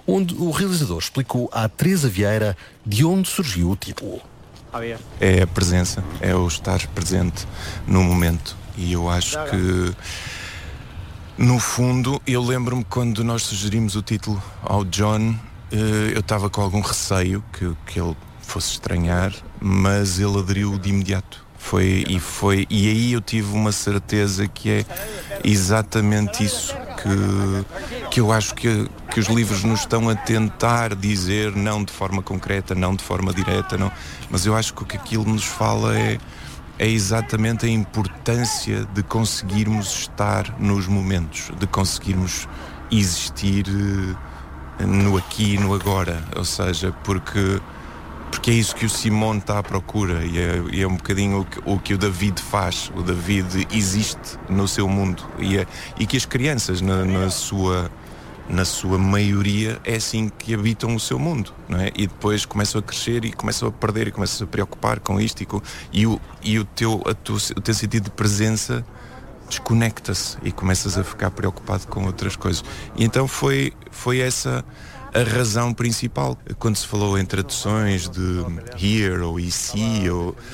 onde o realizador explicou à Teresa Vieira de onde surgiu o título. É a presença, é o estar presente no momento. E eu acho que, no fundo, eu lembro-me quando nós sugerimos o título ao John, eu estava com algum receio que ele fosse estranhar, mas ele aderiu de imediato. E aí eu tive uma certeza que é exatamente isso que eu acho que os livros nos estão a tentar dizer, não de forma concreta, não de forma direta, não, mas eu acho que o que aquilo nos fala é exatamente a importância de conseguirmos estar nos momentos, de conseguirmos existir no aqui e no agora, ou seja, porque é isso que o Simone está à procura e é um bocadinho o que o David faz. O David existe no seu mundo e que as crianças na sua maioria é assim que habitam o seu mundo, não é? E depois começam a crescer e começam a perder e começam a se preocupar com isto e o teu sentido de presença desconecta-se e começas a ficar preocupado com outras coisas. E então foi essa a razão principal. Quando se falou em traduções de here ou ici,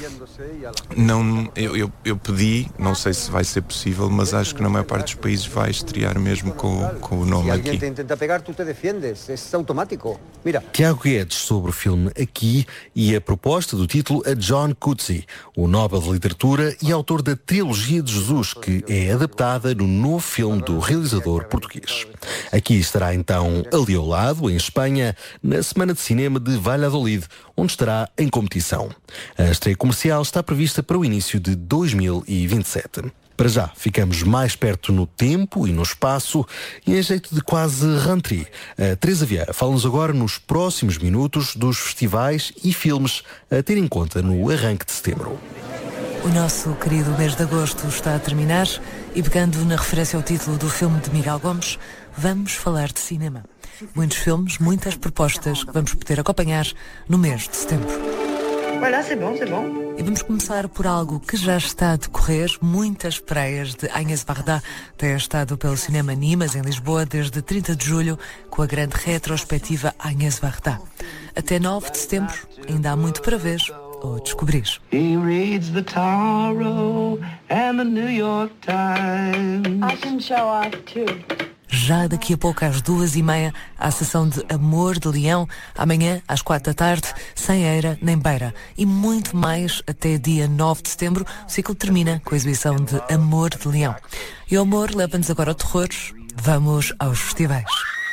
eu pedi, não sei se vai ser possível, mas acho que na maior parte dos países vai estrear mesmo com o nome aqui. Se alguém te tenta pegar, tu te defendes, é automático. Mira. Tiago Guedes sobre o filme Aqui e a proposta do título a John Coetzee, o Nobel de Literatura e autor da Trilogia de Jesus, que é adaptada no novo filme do realizador português. Aqui estará então ali ao lado, em Espanha, na Semana de Cinema de Valladolid, onde estará em competição. A estreia comercial está prevista para o início de 2027. Para já, ficamos mais perto no tempo e no espaço e em jeito de quase rentrée. A Teresa Vieira fala-nos agora nos próximos minutos dos festivais e filmes a ter em conta no arranque de setembro. O nosso querido mês de agosto está a terminar e, pegando na referência ao título do filme de Miguel Gomes, vamos falar de cinema. Muitos filmes, muitas propostas que vamos poder acompanhar no mês de setembro. Voilà, c'est bon. E vamos começar por algo que já está a decorrer. Muitas praias de Agnès Varda têm estado pelo cinema Nimas, em Lisboa, desde 30 de julho, com a grande retrospectiva Agnès Varda. Até 9 de setembro, ainda há muito para ver ou descobrir. He reads the Taro and the New York Times. I can show off too. Já daqui a pouco, às 2h30, a sessão de Amor de Leão. Amanhã, às 4 da tarde, sem eira nem beira. E muito mais até dia 9 de setembro. O ciclo termina com a exibição de Amor de Leão. E o amor leva-nos agora ao terror. Vamos aos festivais.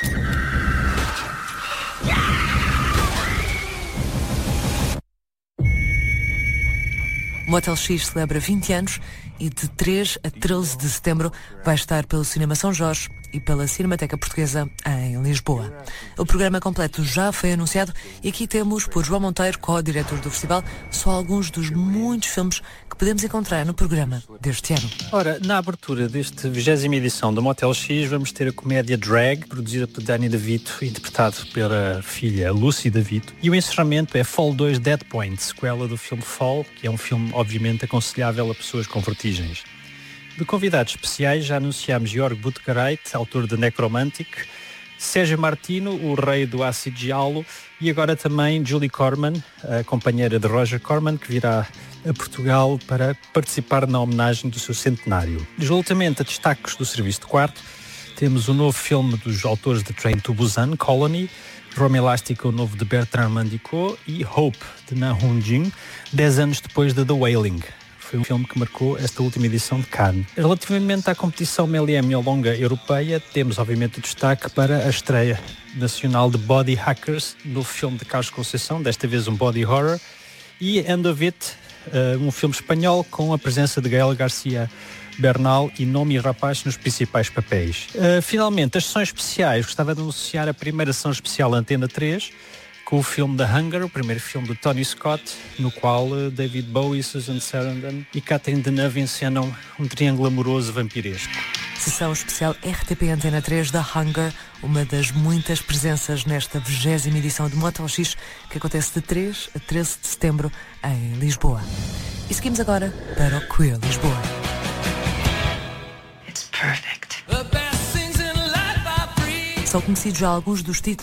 Motel X celebra 20 anos e de 3 a 13 de setembro vai estar pelo Cinema São Jorge e pela Cinemateca Portuguesa em Lisboa. O programa completo já foi anunciado e aqui temos, por João Monteiro, co-diretor do festival, só alguns dos muitos filmes que podemos encontrar no programa deste ano. Ora, na abertura desta 20ª edição do Motel X vamos ter a comédia Drag, produzida por Danny DeVito, interpretado pela filha Lucy DeVito, e o encerramento é Fall 2 Dead Point, sequela do filme Fall, que é um filme obviamente aconselhável a pessoas com vertigens. De convidados especiais já anunciámos Jorg Buttgereit, autor de Necromantic, Sérgio Martino, o rei do ácido giallo, e agora também Julie Corman, a companheira de Roger Corman, que virá a Portugal para participar na homenagem do seu centenário. Juntamente a destaques do Serviço de Quarto, temos o novo filme dos autores de Train to Busan, Colony, Roma Elástica, o novo de Bertrand Mandico, e Hope, de Na Hoon Jin, 10 anos depois de The Wailing. Foi um filme que marcou esta última edição de Cannes. Relativamente à competição Méliès longa europeia, temos obviamente o destaque para a estreia nacional de Body Hackers, no filme de Carlos Conceição, desta vez um body horror, e End of It, um filme espanhol com a presença de Gael García Bernal e Nomi Rapaz nos principais papéis. Finalmente, as sessões especiais. Gostava de anunciar a primeira sessão especial Antena 3, com o filme The Hunger, o primeiro filme de Tony Scott, no qual David Bowie, Susan Sarandon e Catherine Deneuve encenam um triângulo amoroso vampiresco. Sessão especial RTP Antena 3 The Hunger, uma das muitas presenças nesta 20ª edição de Motel X, que acontece de 3 a 13 de setembro em Lisboa. E seguimos agora para o Queer Lisboa. It's perfect. São conhecidos já alguns dos títulos